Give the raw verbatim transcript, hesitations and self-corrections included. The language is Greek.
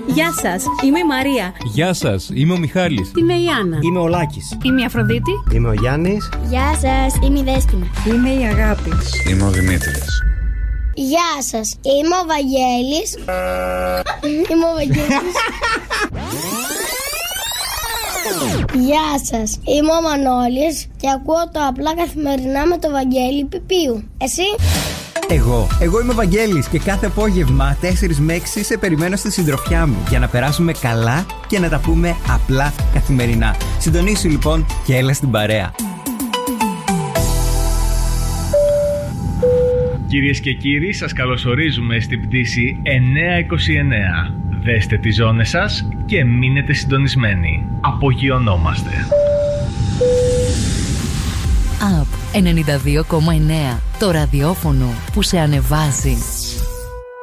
Γεια σας, είμαι η Μαρία. Γεια σας, είμαι ο Μιχάλης. Είμαι η Άννα. Είμαι ο Λάκης. Είμαι η Αφροδίτη. Είμαι ο Γιάννης. Γεια σας, είμαι η Δέσποινα. Είμαι η Αγάπη. Είμαι ο Δημήτρης. Γεια σας, είμαι ο Βαγγέλης. Είμαι ο Βαγγέλης. Γεια σας, είμαι ο Μανώλης και ακούω το Απλά Καθημερινά με το Βαγγέλη Πιπίου. Εσύ? Εγώ. Εγώ είμαι ο Βαγγέλης και κάθε απόγευμα τέσσερις με έξι σε περιμένω στη συντροφιά μου για να περάσουμε καλά και να τα πούμε απλά καθημερινά. Συντονίσου λοιπόν και έλα στην παρέα. Κυρίες και κύριοι, σας καλωσορίζουμε στην πτήση εννιακόσια είκοσι εννέα. Δέστε τις ζώνες σας και μείνετε συντονισμένοι. Απογειωνόμαστε. Απ ενενήντα δύο κόμμα εννέα. Το ραδιόφωνο που σε ανεβάζει.